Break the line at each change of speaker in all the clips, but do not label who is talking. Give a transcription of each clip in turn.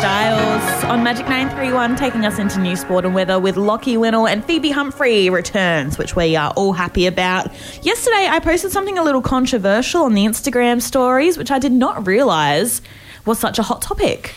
Styles on Magic 931, taking us into new sport and weather with Lachie Winnell, and Phoebe Humphrey returns, which we are all happy about. Yesterday, I posted something a little controversial on the Instagram stories, which I did not realise was such a hot topic.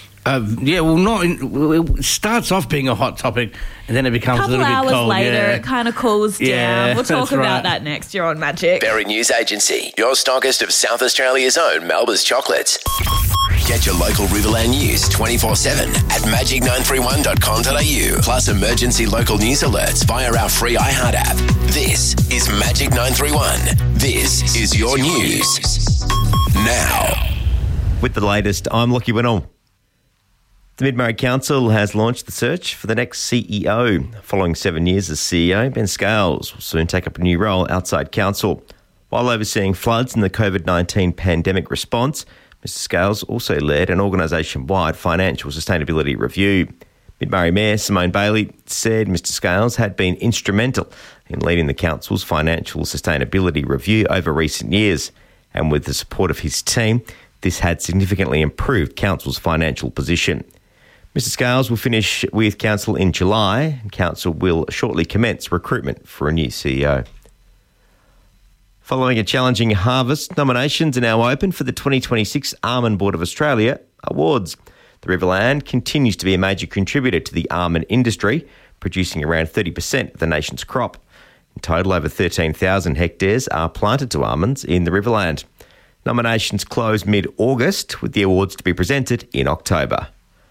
It starts off being a hot topic and then it becomes a little bit cold.
A couple hours later, it kind of cools down.
Yeah,
we'll talk about that next. You're on Magic.
Berry News Agency, your stockist of South Australia's own Melba's chocolates. Get your local Riverland news 24/7 at magic931.com.au. Plus emergency local news alerts via our free iHeart app. This is Magic 931. This is your news. Now.
With the latest, I'm Lachie Winnell. The Mid-Murray Council has launched the search for the next CEO. Following 7 years as CEO, Ben Scales will soon take up a new role outside council. While overseeing floods and the COVID-19 pandemic response, Mr Scales also led an organisation-wide financial sustainability review. Mid-Murray Mayor Simone Bailey said Mr Scales had been instrumental in leading the council's financial sustainability review over recent years, and with the support of his team, this had significantly improved council's financial position. Mr Scales will finish with council in July, and council will shortly commence recruitment for a new CEO. Following a challenging harvest, nominations are now open for the 2026 Almond Board of Australia Awards. The Riverland continues to be a major contributor to the almond industry, producing around 30% of the nation's crop. In total, over 13,000 hectares are planted to almonds in the Riverland. Nominations close mid-August, with the awards to be presented in October.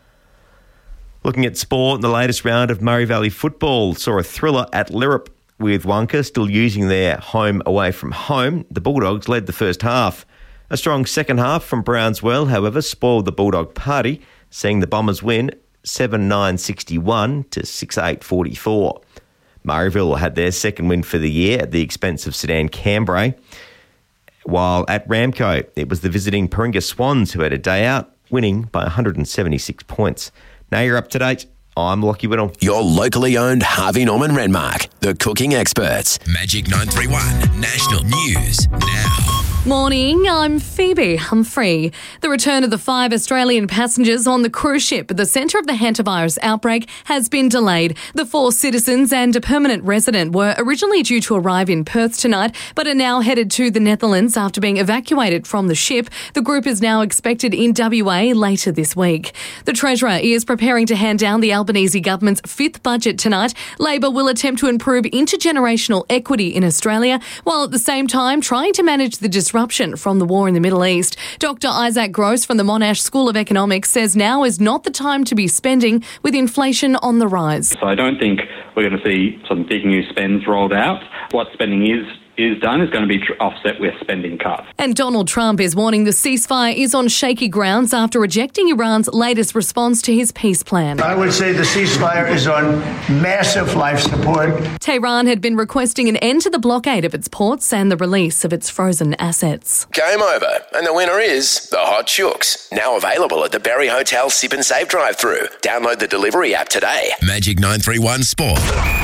Looking at sport, the latest round of Murray Valley football saw a thriller at Lirrup. With Wonka still using their home away from home, the Bulldogs led the first half. A strong second half from Brownswell, however, spoiled the Bulldog party, seeing the Bombers win 7-9-61 to 6-8-44. Murrayville had their second win for the year at the expense of Sedan Cambrai, while at Ramco, it was the visiting Paringa Swans who had a day out, winning by 176 points. Now you're up to date. I'm Lachie Winnell.
Your locally owned Harvey Norman Renmark, the cooking experts. Magic 931 National News now.
Morning, I'm Phoebe Humphrey. The return of the 5 Australian passengers on the cruise ship at the centre of the hantavirus outbreak has been delayed. The 4 citizens and a permanent resident were originally due to arrive in Perth tonight, but are now headed to the Netherlands after being evacuated from the ship. The group is now expected in WA later this week. The Treasurer is preparing to hand down the Albanese government's 5th budget tonight. Labor will attempt to improve intergenerational equity in Australia, while at the same time trying to manage the disruption from the war in the Middle East. Dr. Isaac Gross from the Monash School of Economics says now is not the time to be spending with inflation on the rise.
So I don't think we're going to see some big new spends rolled out. What spending is done is going to be offset with spending cuts.
And Donald Trump is warning the ceasefire is on shaky grounds after rejecting Iran's latest response to his peace plan.
I would say the ceasefire is on massive life support.
Tehran had been requesting an end to the blockade of its ports and the release of its frozen assets.
Game over, and the winner is the Hot Chooks. Now available at the Berry Hotel Sip and Save drive-thru. Download the delivery app today. Magic 931 Sport.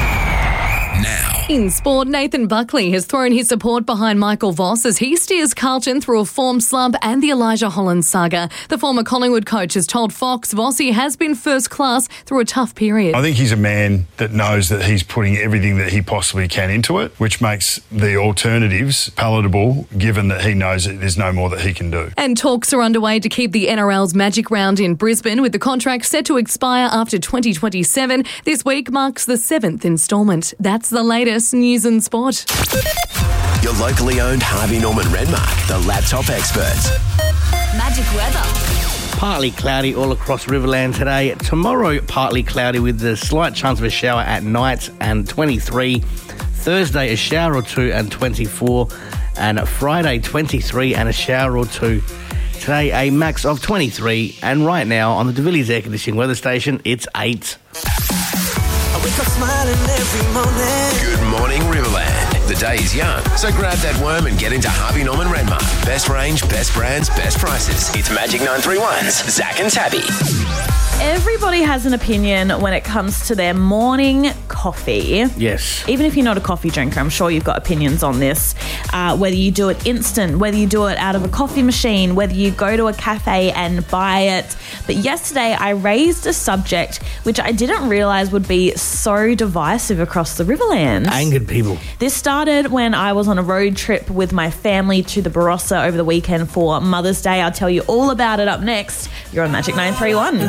Now.
In sport, Nathan Buckley has thrown his support behind Michael Voss as he steers Carlton through a form slump and the Elijah Holland saga. The former Collingwood coach has told Fox Vossy has been first class through a tough period.
I think he's a man that knows that he's putting everything that he possibly can into it, which makes the alternatives palatable given that he knows that there's no more that he can do.
And talks are underway to keep the NRL's Magic Round in Brisbane, with the contract set to expire after 2027. This week marks the 7th instalment. That's the latest news and sport.
Your locally owned Harvey Norman Renmark, the laptop experts.
Magic weather.
Partly cloudy all across Riverland today. Tomorrow, partly cloudy with a slight chance of a shower at night and 23. Thursday, a shower or two and 24. And Friday, 23 and a shower or two. Today, a max of 23. And right now, on the De Villiers Air Conditioning weather station, it's 8.
Good morning, Riverland. The day is young, so grab that worm and get into Harvey Norman Renmark. Best range, best brands, best prices. It's Magic 931's Zach and Tabby.
Everybody has an opinion when it comes to their morning coffee.
Yes.
Even if you're not a coffee drinker, I'm sure you've got opinions on this. Whether you do it instant, whether you do it out of a coffee machine, whether you go to a cafe and buy it. But yesterday I raised a subject which I didn't realise would be so divisive across the Riverlands.
Angered people.
This started when I was on a road trip with my family to the Barossa over the weekend for Mother's Day. I'll tell you all about it up next. You're on Magic 931.